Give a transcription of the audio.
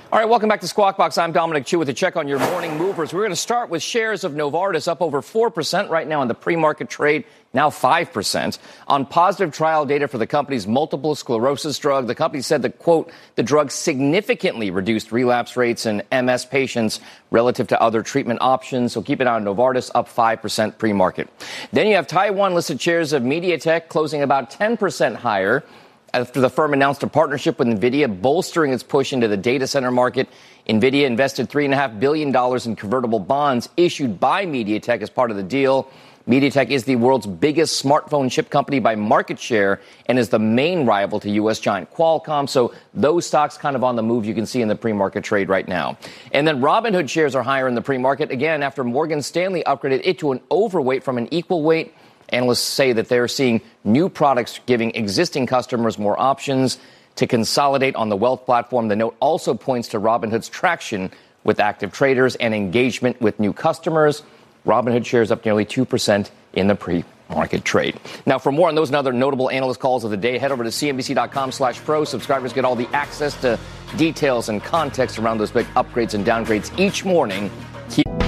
All right, welcome back to Squawk Box. I'm Dominic Chu with a check on your morning movers. We're going to start with shares of Novartis up over 4% right now in the pre-market trade, now 5%. On positive trial data for the company's multiple sclerosis drug, the company said that, quote, the drug significantly reduced relapse rates in MS patients relative to other treatment options. So keep an eye on Novartis, up 5% pre-market. Then you have Taiwan-listed shares of MediaTek closing about 10% higher after the firm announced a partnership with NVIDIA, bolstering its push into the data center market. NVIDIA invested $3.5 billion in convertible bonds issued by MediaTek as part of the deal. MediaTek is the world's biggest smartphone chip company by market share and is the main rival to U.S. giant Qualcomm. So those stocks kind of on the move, you can see in the pre-market trade right now. And then Robinhood shares are higher in the pre-market, again, after Morgan Stanley upgraded it to an overweight from an equal weight. Analysts say that they're seeing new products giving existing customers more options to consolidate on the wealth platform. The note also points to Robinhood's traction with active traders and engagement with new customers. Robinhood shares up nearly 2% in the pre-market trade. Now, for more on those and other notable analyst calls of the day, head over to cnbc.com/pro. Subscribers get all the access to details and context around those big upgrades and downgrades each morning.